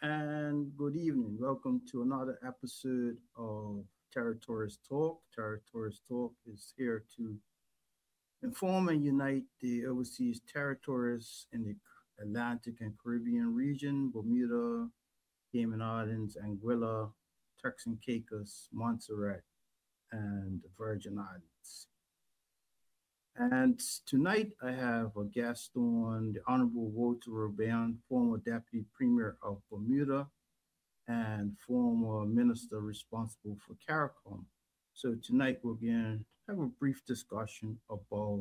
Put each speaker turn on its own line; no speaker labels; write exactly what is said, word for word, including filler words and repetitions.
and good evening. Welcome to another episode of Territories Talk. Territories Talk is here to inform and unite the overseas territories in the Atlantic and Caribbean region, Bermuda, Cayman Islands, Anguilla, Turks and Caicos, Montserrat, and the Virgin Islands. And tonight I have a guest on the Honorable Walter Robin, former Deputy Premier of Bermuda and former minister responsible for CARICOM. So tonight we're going to have a brief discussion about